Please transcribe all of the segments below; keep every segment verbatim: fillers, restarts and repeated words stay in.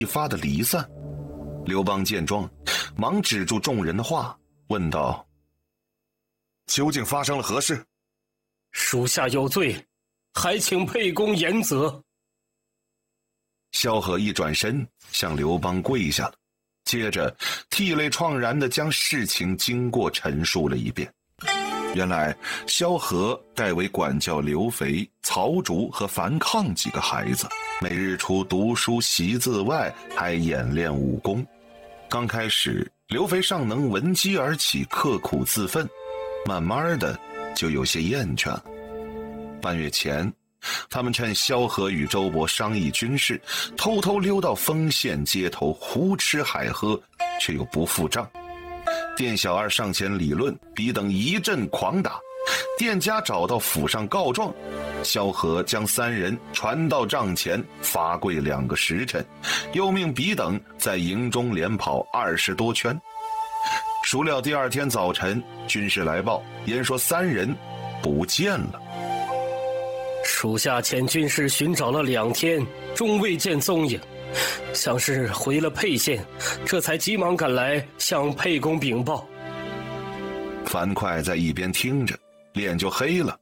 发的离散。刘邦见状，忙止住众人的话，问道：究竟发生了何事？ 属下有罪，还请沛公严责。 萧何一转身向刘邦跪下了，接着涕泪怆然地将事情经过陈述了一遍。原来萧何代为管教刘肥、曹竹和樊傕几个孩子，每日除读书习字外，还演练武功。刚开始刘肥尚能闻鸡而起，刻苦自奋，慢慢的就有些厌倦了。半月前，他们趁萧何与周勃商议军事，偷偷溜到丰县街头胡吃海喝，却又不付账。店小二上前理论，彼等一阵狂打。店家找到府上告状，萧何将三人传到帐前，罚跪两个时辰，又命彼等在营中连跑二十多圈。孰料第二天早晨，军士来报，言说三人不见了。 属下遣军士寻找了两天，终未见踪影，像是回了沛县，这才急忙赶来向沛公禀报。 樊哙在一边听着，脸就黑了。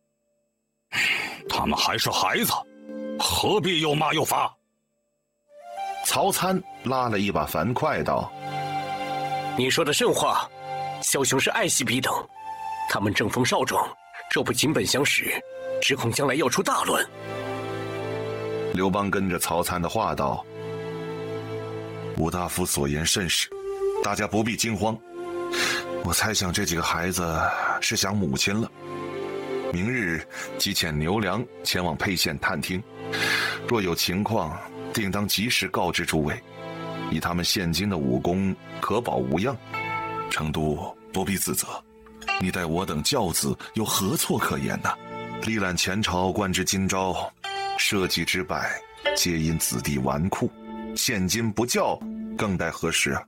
他们还是孩子，何必又骂又罚？ 曹参拉了一把樊哙道： 你说的甚话，枭雄是爱惜彼等，他们正逢少壮，若不紧本相识，只恐将来要出大乱。 刘邦跟着曹参的话道：武大夫所言甚是，大家不必惊慌。我猜想这几个孩子是想母亲了。明日即遣牛良前往沛县探听，若有情况，定当及时告知诸位。以他们现今的武功，可保无恙。成都不必自责，你待我等教子有何错可言呢？历览前朝，官至今朝，社稷之败，皆因子弟纨绔，现今不教，更待何时啊？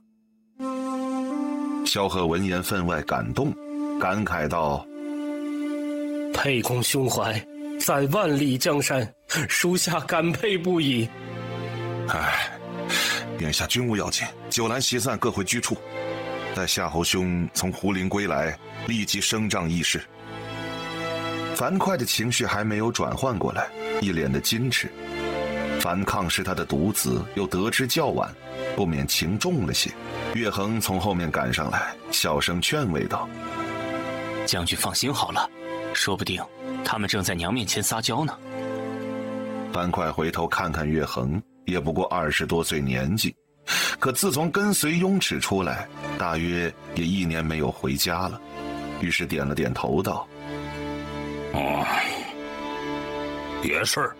萧何闻言分外感动，感慨道： 沛公胸怀，在万里江山，属下感佩不已。 唉，眼下军务要紧，酒阑席散，各回居处。待夏侯兄从胡陵归来，立即升帐议事。樊哙的情绪还没有转换过来，一脸的矜持。樊傕是他的独子，又得知较晚，不免情重了些。岳衡从后面赶上来，小声劝慰道： 将军放心好了，说不定他们正在娘面前撒娇呢。 樊哙回头看看岳衡，也不过二十多岁年纪，可自从跟随雍齿出来，大约也一年没有回家了，于是点了点头道： 哦，也是。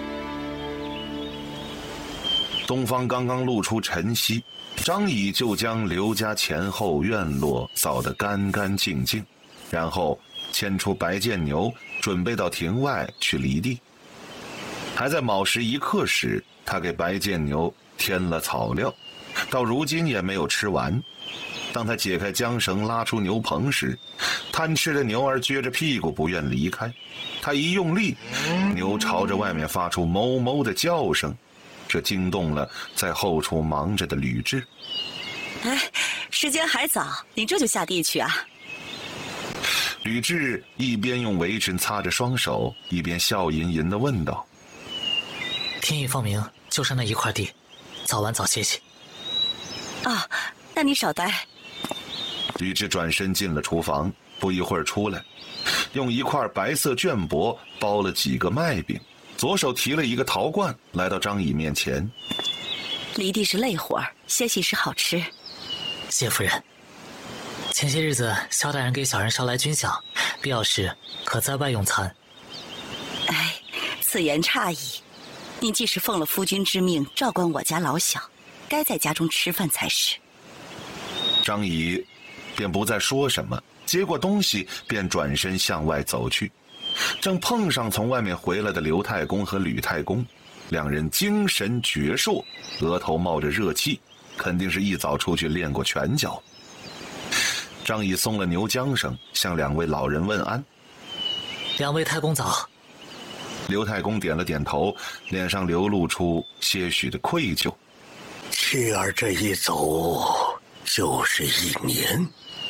东方刚刚露出晨曦，张仪就将刘家前后院落扫得干干净净，然后牵出白箭牛，准备到庭外去犁地。还在卯时一刻时，他给白箭牛添了草料，到如今也没有吃完。当他解开缰绳拉出牛棚时，贪吃的牛儿撅着屁股不愿离开，他一用力，牛朝着外面发出哞哞的叫声，这惊动了在后厨忙着的吕雉。 哎，时间还早，你这就下地去啊？ 吕雉一边用围裙擦着双手，一边笑吟吟地问道： 天一放明，就剩那一块地，早晚早歇息。 啊，那你少待。 吕雉转身进了厨房，不一会儿出来，用一块白色绢帛包了几个麦饼，左手提了一个陶罐，来到张仪面前。 犁地是累活儿，歇息时好吃。 谢夫人，前些日子萧大人给小人捎来军饷，必要时可在外用餐。 哎，此言差矣。你既是奉了夫君之命照管我家老小，该在家中吃饭才是。 张仪便不再说什么，接过东西便转身向外走去，正碰上从外面回来的刘太公和吕太公，两人精神矍铄，额头冒着热气，肯定是一早出去练过拳脚。张仪松了牛缰绳，向两位老人问安： 两位太公早。 刘太公点了点头，脸上流露出些许的愧疚。 希儿这一走就是一年，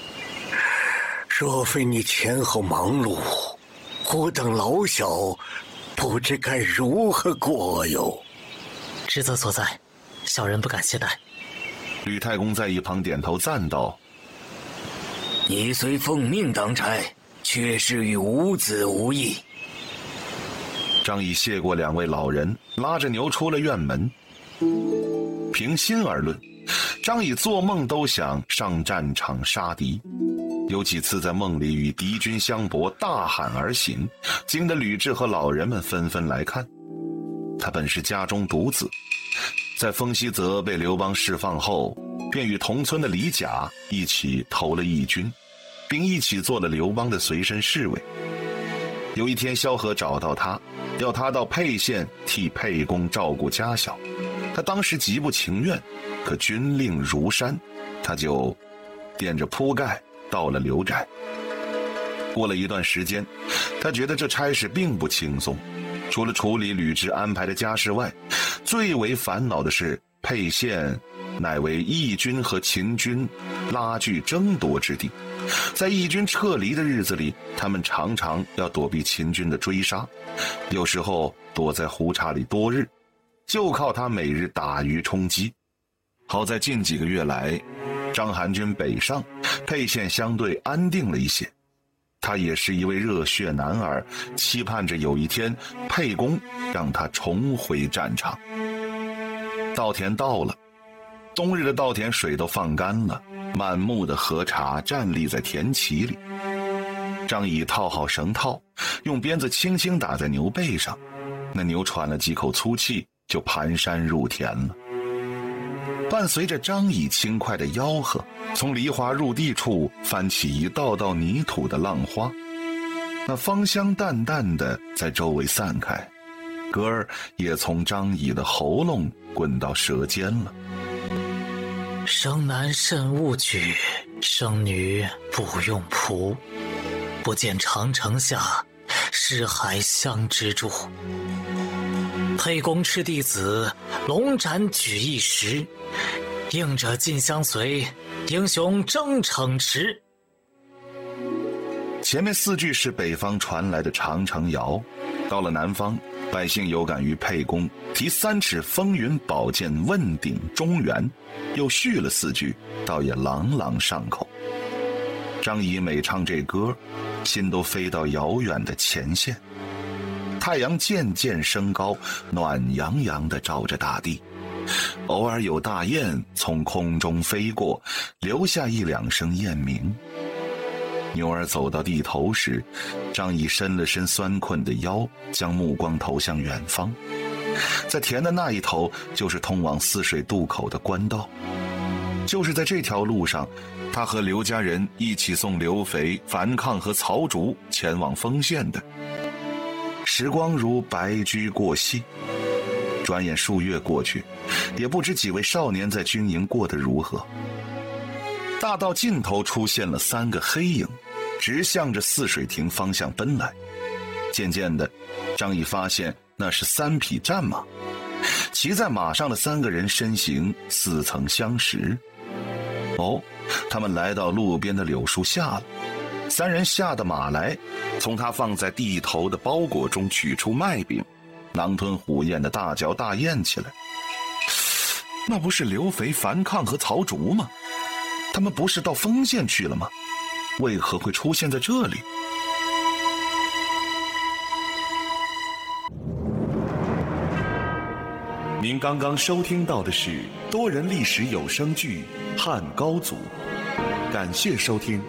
若非你前后忙碌，我等老小不知该如何过哟。 职责所在，小人不敢懈怠。 吕太公在一旁点头赞道： 你虽奉命当差，却是与无子无义。 张仪谢过两位老人，拉着牛出了院门。平心而论，张仪做梦都想上战场杀敌，有几次在梦里与敌军相搏，大喊而醒，惊得吕雉和老人们纷纷来看。他本是家中独子，在封西泽被刘邦释放后，便与同村的李甲一起投了义军，并一起做了刘邦的随身侍卫。有一天萧何找到他，要他到沛县替沛公照顾家小。他当时极不情愿，可军令如山，他就垫着铺盖到了刘宅。过了一段时间，他觉得这差事并不轻松，除了处理吕雉安排的家事外，最为烦恼的是沛县乃为义军和秦军拉锯争夺之地。在义军撤离的日子里，他们常常要躲避秦军的追杀，有时候躲在胡岔里多日，就靠他每日打鱼充饥。好在近几个月来，章邯军北上，沛县相对安定了一些。他也是一位热血男儿，期盼着有一天沛公让他重回战场。稻田到了，冬日的稻田水都放干了，满目的禾茬站立在田畦里。张仪套好绳套，用鞭子轻轻打在牛背上，那牛喘了几口粗气，就蹒跚入田了。伴随着张仪轻快的吆喝，从梨花入地处翻起一道道泥土的浪花，那芳香淡淡的在周围散开，歌儿也从张仪的喉咙滚到舌尖了。 生男慎勿举，生女不用仆。不见长城下，尸骸相知住。沛公斥弟子，龙斩举一时。应者尽相随，英雄争骋驰。 前面四句是北方传来的长城谣，到了南方，百姓有感于沛公提三尺风云宝剑问鼎中原，又续了四句，倒也朗朗上口。张仪每唱这歌，心都飞到遥远的前线。太阳渐渐升高，暖洋洋地照着大地，偶尔有大雁从空中飞过，留下一两声雁鸣。牛儿走到地头时，张仪伸了伸酸困的腰，将目光投向远方。在田的那一头，就是通往泗水渡口的官道。就是在这条路上，他和刘家人一起送刘肥、樊亢和曹竹前往丰县的。时光如白驹过隙，转眼数月过去，也不知几位少年在军营过得如何。大道尽头出现了三个黑影，直向着泗水亭方向奔来。渐渐的，张仪发现那是三匹战马，骑在马上的三个人身形似曾相识。哦，他们来到路边的柳树下了。三人下的马来，从他放在地头的包裹中取出麦饼，狼吞虎咽的大嚼大咽起来。那不是刘肥、樊亢和曹竹吗？他们不是到丰县去了吗？为何会出现在这里？您刚刚收听到的是多人历史有声剧《汉高祖》，感谢收听。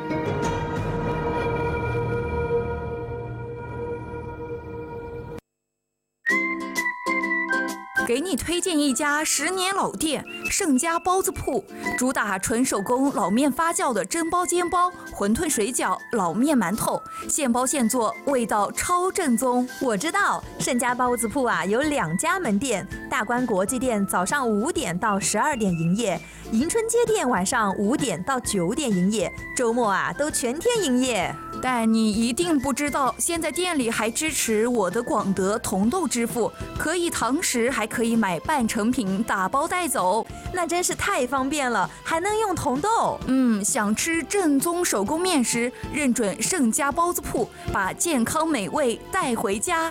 给你推荐一家十年老店盛家包子铺，主打纯手工老面发酵的蒸包、煎包、馄饨、水饺、老面、馒头，现包现做，味道超正宗。 我知道盛家包子铺啊有两家门店，大观国际店早上五点到十二点营业，迎春街店晚上五点到九点营业，周末啊都全天营业。 但你一定不知道，现在店里还支持我的广德红豆支付，可以堂食，还可以买买半成品打包带走， 那真是太方便了，还能用铜豆。 嗯，想吃正宗手工面时，认准盛家包子铺，把健康美味带回家。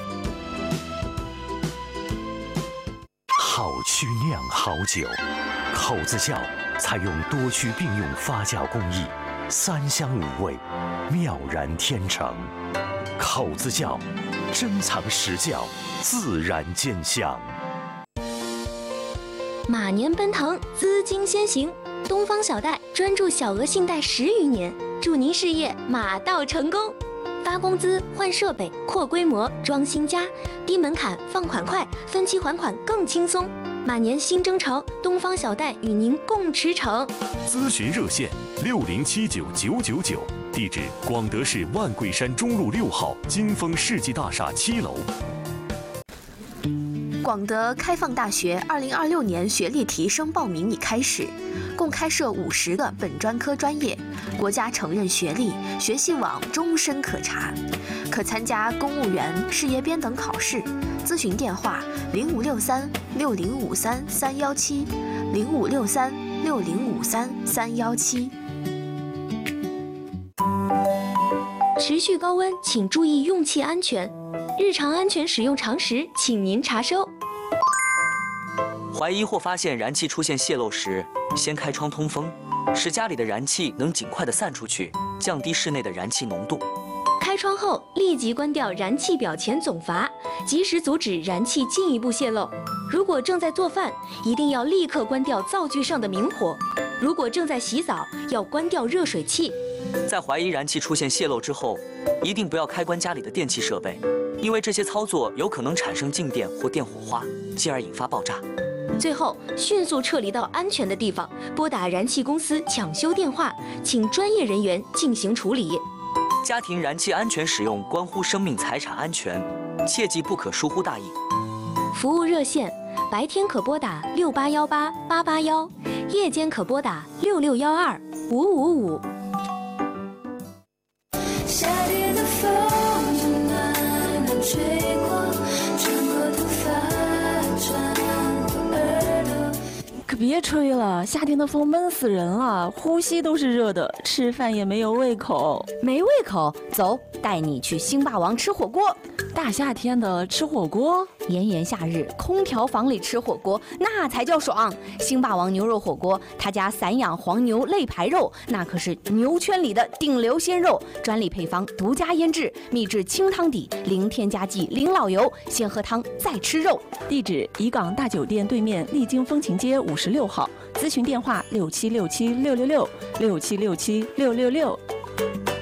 好曲酿好酒，口子窖采用多区并用发酵工艺，三香五味，妙然天成。口子窖，珍藏实窖，自然见香。 马年奔腾，资金先行。东方小贷专注小额信贷十余年，祝您事业马到成功。发工资、换设备、扩规模、装新家，低门槛、放款快，分期还款更轻松。马年新征程，东方小贷与您共驰骋。 咨询热线六零七九九九九，地址广德市万桂山中路六号金丰世纪大厦七楼。 广德开放大学二零二六年学历提升报名已开始，共开设五十个本专科专业，国家承认学历，学习网终身可查，可参加公务员、事业编等考试。咨询电话：零五六三六零五三三幺七，零五六三六零五三三幺七。 持续高温，请注意用气安全。日常安全使用常识，请您查收。 怀疑或发现燃气出现泄漏时，先开窗通风，使家里的燃气能尽快的散出去，降低室内的燃气浓度。 开窗后立即关掉燃气表前总阀，及时阻止燃气进一步泄漏。如果正在做饭，一定要立刻关掉灶具上的明火；如果正在洗澡，要关掉热水器。 在怀疑燃气出现泄漏之后，一定不要开关家里的电气设备，因为这些操作有可能产生静电或电火花，进而引发爆炸。 最后，迅速撤离到安全的地方，拨打燃气公司抢修电话，请专业人员进行处理。 家庭燃气安全使用关乎生命财产安全，切记不可疏忽大意。 服务热线：白天可拨打六八幺八八八幺，夜间可拨打六六幺二五五五。 夏天的风就慢慢吹过，穿过头发，穿过耳朵。 可别吹了，夏天的风闷死人了，呼吸都是热的，吃饭也没有胃口。 没胃口？走，带你去星霸王吃火锅。 大夏天的吃火锅， 炎炎夏日，空调房里吃火锅那才叫爽。星霸王牛肉火锅，他家散养黄牛肋排肉，那可是牛圈里的顶流鲜肉，专利配方，独家腌制，秘制清汤底，零添加剂，零老油，先喝汤再吃肉。 地址：怡港大酒店对面丽晶风情街五十六号，咨询电话：六七六七六六六六七六七六六六。